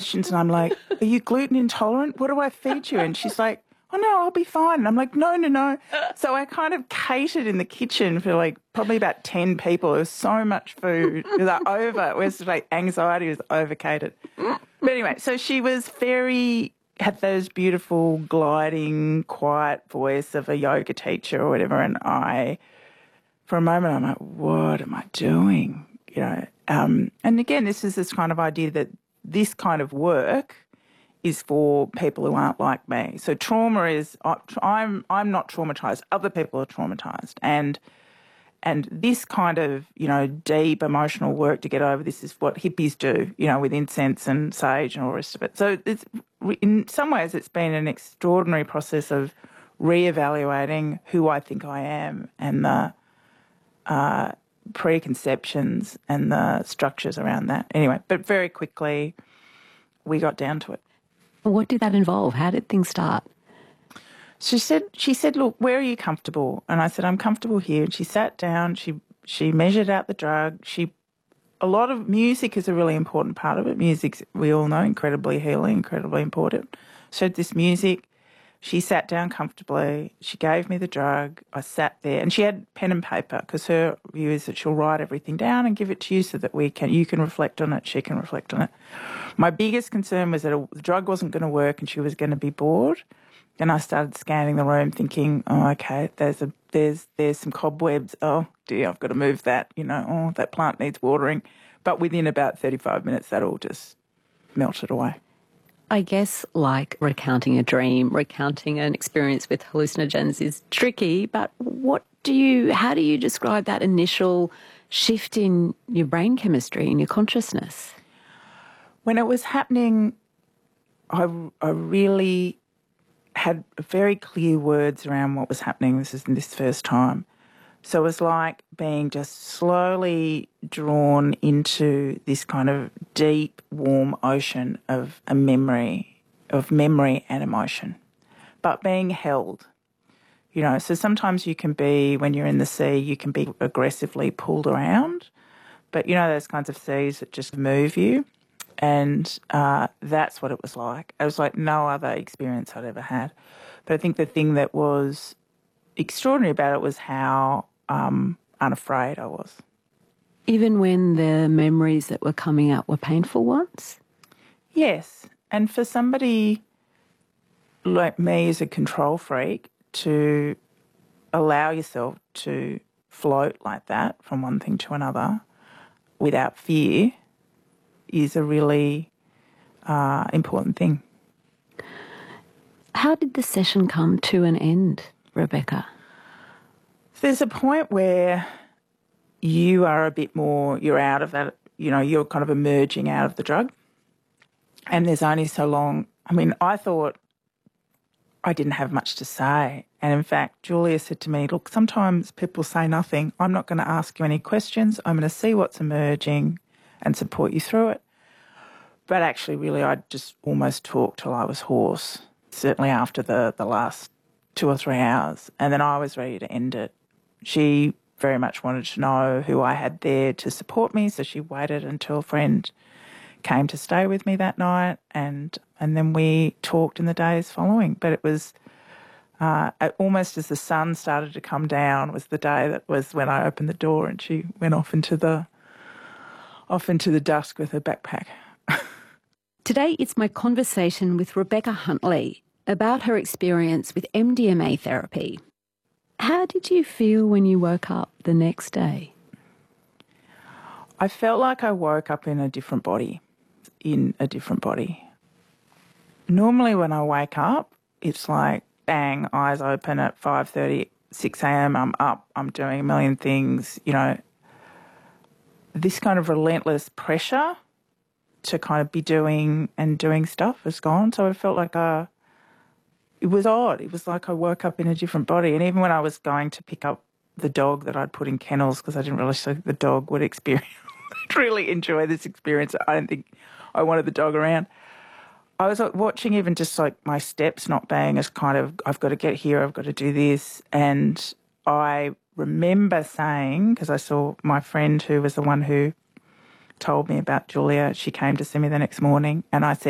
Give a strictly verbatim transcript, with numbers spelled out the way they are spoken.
questions and I'm like, are you gluten intolerant? What do I feed you? And she's like, oh, no, I'll be fine. And I'm like, no, no, no. So I kind of catered in the kitchen for like probably about ten people. There was so much food. It was like over. It was like anxiety was over-catered. But anyway, so she was very, had those beautiful, gliding, quiet voice of a yoga teacher or whatever. And I, for a moment, I'm like, what am I doing? You know, um, and again, this is this kind of idea that this kind of work is for people who aren't like me. So trauma is, I'm I'm not traumatised. Other people are traumatised, and and this kind of, you know, deep emotional work to get over this is what hippies do, you know, with incense and sage and all the rest of it. So it's, in some ways, it's been an extraordinary process of reevaluating who I think I am and the uh, preconceptions and the structures around that. Anyway, but very quickly we got down to it. What did that involve? How did things start? She said, she said, look, where are you comfortable? And I said, I'm comfortable here. And she sat down, she she measured out the drug. She, a lot of music is a really important part of it. Music's, we all know, incredibly healing, incredibly important. So this music, she sat down comfortably. She gave me the drug. I sat there, and she had pen and paper because her view is that she'll write everything down and give it to you so that we can, you can reflect on it, she can reflect on it. My biggest concern was that a, the drug wasn't going to work and she was going to be bored. Then I started scanning the room thinking, oh, okay, there's a there's there's some cobwebs. Oh, dear, I've got to move that. You know, oh, that plant needs watering. But within about thirty-five minutes, that all just melted away. I guess like recounting a dream, recounting an experience with hallucinogens is tricky, but what do you, how do you describe that initial shift in your brain chemistry and your consciousness? When it was happening, I, I really had very clear words around what was happening. This is this first time. So it was like being just slowly drawn into this kind of deep, warm ocean of a memory, of memory and emotion, but being held. You know, so sometimes you can be, when you're in the sea, you can be aggressively pulled around, but you know those kinds of seas that just move you. And uh, that's what it was like. It was like no other experience I'd ever had. But I think the thing that was extraordinary about it was how um, unafraid I was. Even when the memories that were coming up were painful ones? Yes. And for somebody like me as a control freak to allow yourself to float like that from one thing to another without fear is a really uh, important thing. How did the session come to an end, Rebecca? There's a point where you are a bit more, you're out of that, you know, you're kind of emerging out of the drug. And there's only so long. I mean, I thought I didn't have much to say. And in fact, Julia said to me, look, sometimes people say nothing. I'm not going to ask you any questions. I'm going to see what's emerging and support you through it. But actually, really, I just almost talked till I was hoarse, certainly after the, the last two or three hours. And then I was ready to end it. She very much wanted to know who I had there to support me, so she waited until a friend came to stay with me that night, and and then we talked in the days following. But it was uh, almost as the sun started to come down was the day that was when I opened the door and she went off into the off into the dusk with her backpack. Today it's my conversation with Rebecca Huntley about her experience with M D M A therapy. How did you feel when you woke up the next day? I felt like I woke up in a different body, in a different body. Normally when I wake up, it's like, bang, eyes open at five thirty, six a.m, I'm up, I'm doing a million things, you know. This kind of relentless pressure to kind of be doing and doing stuff is gone. So I felt like uh, it was odd. It was like I woke up in a different body. And even when I was going to pick up the dog that I'd put in kennels, because I didn't really think the dog would experience, really enjoy this experience. I don't think I wanted the dog around. I was like, watching even just like my steps not being as kind of, I've got to get here, I've got to do this. And I remember saying, because I saw my friend who was the one who told me about Julia, she came to see me the next morning, and I said,